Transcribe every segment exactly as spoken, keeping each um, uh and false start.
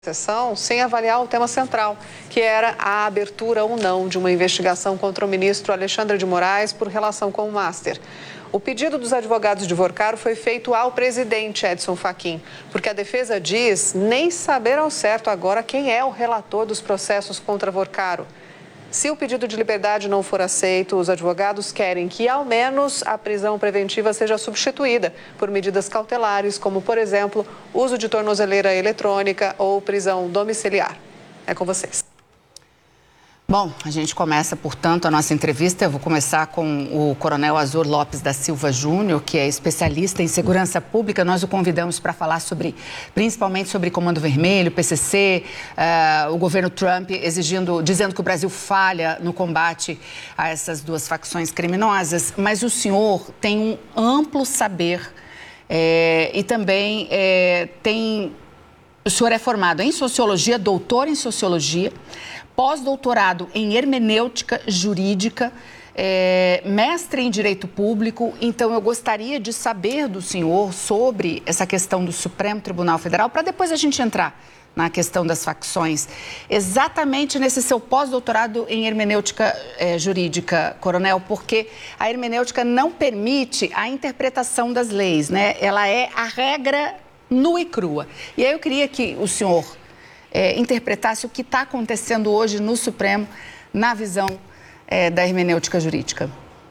sessão sem avaliar o tema central, que era a abertura ou não de uma investigação contra o ministro Alexandre de Moraes por relação com o Master. O pedido dos advogados de Vorcaro foi feito ao presidente Edson Fachin, porque a defesa diz nem saber ao certo agora quem é o relator dos processos contra Vorcaro. Se o pedido de liberdade não for aceito, os advogados querem que, ao menos, a prisão preventiva seja substituída por medidas cautelares, como, por exemplo, uso de tornozeleira eletrônica ou prisão domiciliar. É com vocês. Bom, a gente começa, portanto, a nossa entrevista. Eu vou começar com o Coronel Azor Lopes da Silva Júnior, que é especialista em segurança pública. Nós o convidamos para falar sobre, principalmente sobre Comando Vermelho, P C C, uh, o governo Trump exigindo, dizendo que o Brasil falha no combate a essas duas facções criminosas. Mas o senhor tem um amplo saber é, e também é, tem... O senhor é formado em Sociologia, doutor em Sociologia, pós-doutorado em Hermenêutica Jurídica, é, mestre em Direito Público. Então, eu gostaria de saber do senhor sobre essa questão do Supremo Tribunal Federal, para depois a gente entrar na questão das facções. Exatamente nesse seu pós-doutorado em Hermenêutica é, Jurídica, Coronel, porque a hermenêutica não permite a interpretação das leis, né? Ela é a regra nua e crua. E aí eu queria que o senhor é, interpretasse o que está acontecendo hoje no Supremo na visão é, da hermenêutica jurídica.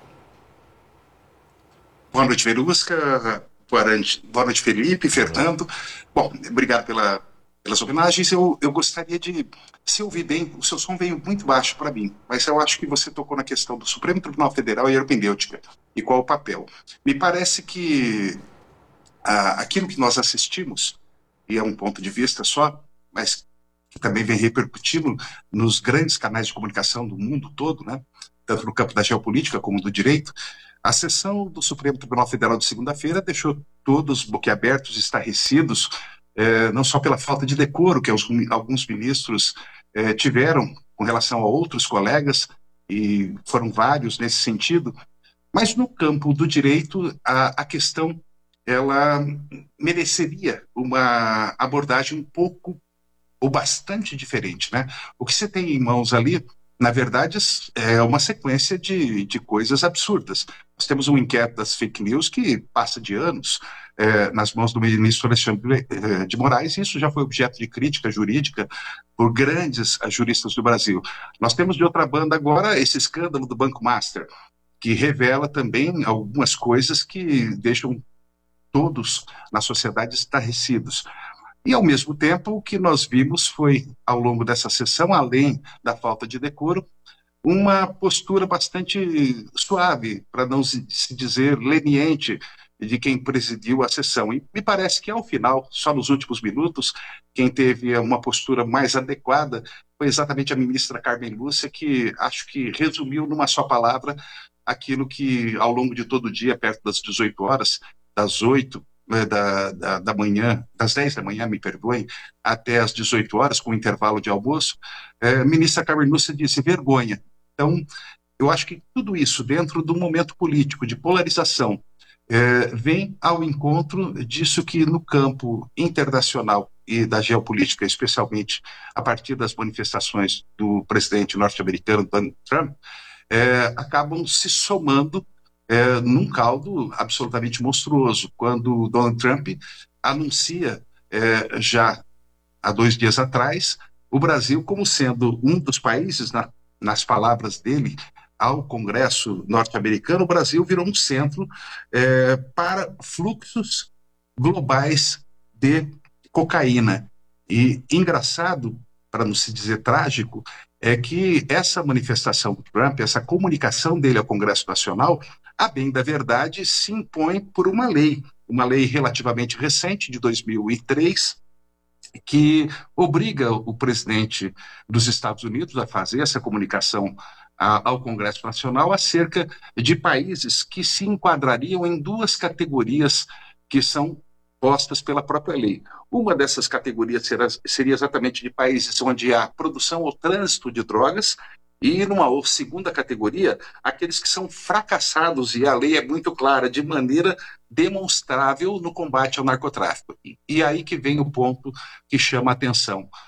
Boa noite, Verusca. Boa noite, boa noite Felipe, Fernando. Bom, obrigado pela, pelas homenagens. Eu, eu gostaria de, se ouvir bem, o seu som veio muito baixo para mim, mas eu acho que você tocou na questão do Supremo Tribunal Federal e hermenêutica e qual o papel. Me parece que Ah, aquilo que nós assistimos, e é um ponto de vista só, mas que também vem repercutindo nos grandes canais de comunicação do mundo todo, né? Tanto no campo da geopolítica como do direito, a sessão do Supremo Tribunal Federal de segunda-feira deixou todos boquiabertos, estarrecidos, eh, não só pela falta de decoro que os, alguns ministros eh, tiveram com relação a outros colegas, e foram vários nesse sentido, mas no campo do direito, a, a questão ela mereceria uma abordagem um pouco ou bastante diferente, né? O que você tem em mãos ali, na verdade, é uma sequência de, de coisas absurdas. Nós temos um inquérito das fake news que passa de anos é, nas mãos do ministro Alexandre de Moraes, e isso já foi objeto de crítica jurídica por grandes juristas do Brasil. Nós temos de outra banda agora esse escândalo do Banco Master, que revela também algumas coisas que deixam todos na sociedade estarrecidos. E, ao mesmo tempo, o que nós vimos foi, ao longo dessa sessão, além da falta de decoro, uma postura bastante suave, para não se dizer leniente, de quem presidiu a sessão. E me parece que, ao final, só nos últimos minutos, quem teve uma postura mais adequada foi exatamente a ministra Carmen Lúcia, que acho que resumiu numa só palavra aquilo que, ao longo de todo o dia, perto das dezoito horas, das oito da, da, da manhã, das dez da manhã, me perdoem, até as dezoito horas, com intervalo de almoço, é, a ministra Carmen Lúcia disse vergonha. Então, eu acho que tudo isso, dentro de um momento político de polarização, é, vem ao encontro disso que no campo internacional e da geopolítica, especialmente a partir das manifestações do presidente norte-americano Donald Trump, é, acabam se somando É, num caldo absolutamente monstruoso, quando Donald Trump anuncia, é, já há dois dias atrás, o Brasil como sendo um dos países, na, nas palavras dele, ao Congresso norte-americano, o Brasil virou um centro é, para fluxos globais de cocaína. E engraçado, para não se dizer trágico, é que essa manifestação do Trump, essa comunicação dele ao Congresso Nacional, a bem da verdade, se impõe por uma lei, uma lei relativamente recente, de dois mil e três, que obriga o presidente dos Estados Unidos a fazer essa comunicação a, ao Congresso Nacional acerca de países que se enquadrariam em duas categorias que são postas pela própria lei. Uma dessas categorias será, seria exatamente de países onde há produção ou trânsito de drogas, e numa segunda categoria, aqueles que são fracassados, e a lei é muito clara, de maneira demonstrável no combate ao narcotráfico. E, e aí que vem o ponto que chama a atenção.